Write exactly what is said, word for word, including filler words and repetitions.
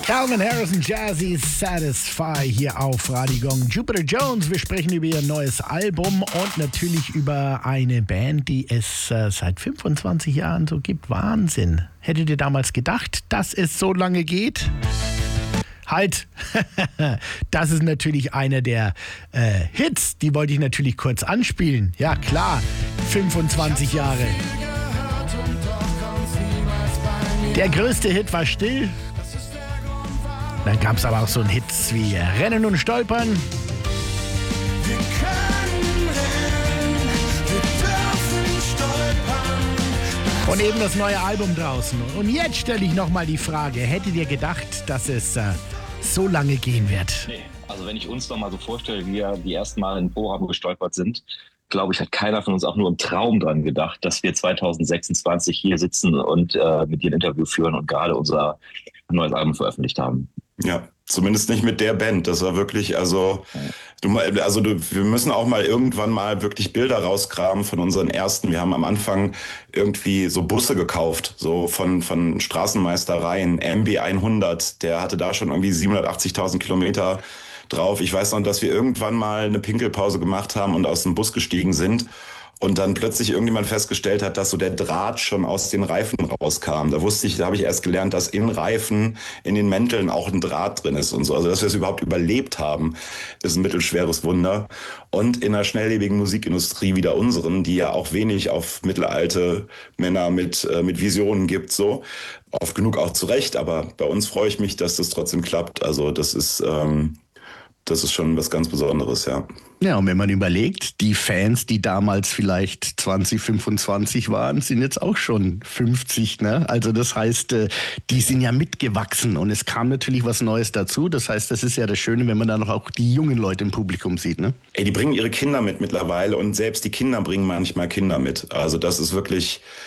Calvin Harrison, Jazzy Satisfy hier auf Radio Gong. Jupiter Jones, wir sprechen über ihr neues Album und natürlich über eine Band, die es äh, seit fünfundzwanzig Jahren so gibt. Wahnsinn. Hättet ihr damals gedacht, dass es so lange geht? Halt, das ist natürlich einer der äh, Hits, die wollte ich natürlich kurz anspielen. Ja klar, fünfundzwanzig Jahre. Der größte Hit war Still. Dann gab es aber auch so einen Hits wie Rennen und Stolpern. Wir können rennen, wir dürfen stolpern. Und eben das neue Album draußen. Und jetzt stelle ich nochmal die Frage, hättet ihr gedacht, dass es äh, so lange gehen wird? Nee, also wenn ich uns noch mal so vorstelle, wie wir die ersten Mal in Bochum gestolpert sind, glaube ich, hat keiner von uns auch nur im Traum dran gedacht, dass wir zwanzig sechsundzwanzig hier sitzen und äh, mit dir ein Interview führen und gerade unser neues Album veröffentlicht haben. Ja, zumindest nicht mit der Band. Das war wirklich, also, du, also du, wir müssen auch mal irgendwann mal wirklich Bilder rausgraben von unseren ersten. Wir haben am Anfang irgendwie so Busse gekauft, so von, von Straßenmeistereien. M B hundert, der hatte da schon irgendwie siebenhundertachtzigtausend Kilometer drauf. Ich weiß noch, dass wir irgendwann mal eine Pinkelpause gemacht haben und aus dem Bus gestiegen sind. Und dann plötzlich irgendjemand festgestellt hat, dass so der Draht schon aus den Reifen rauskam. Da wusste ich, da habe ich erst gelernt, dass in Reifen, in den Mänteln auch ein Draht drin ist und so. Also, dass wir es überhaupt überlebt haben, ist ein mittelschweres Wunder. Und in einer schnelllebigen Musikindustrie wie der unseren, die ja auch wenig auf mittelalte Männer mit, äh, mit Visionen gibt, so. Oft genug auch zurecht, aber bei uns freue ich mich, dass das trotzdem klappt. Also, das ist, ähm, das ist schon was ganz Besonderes, ja. Ja, und wenn man überlegt, die Fans, die damals vielleicht zwanzig, fünfundzwanzig waren, sind jetzt auch schon fünfzig, ne? Also das heißt, die sind ja mitgewachsen und es kam natürlich was Neues dazu. Das heißt, das ist ja das Schöne, wenn man dann auch die jungen Leute im Publikum sieht, ne? Ey, die bringen ihre Kinder mit mittlerweile und selbst die Kinder bringen manchmal Kinder mit. Also das ist wirklich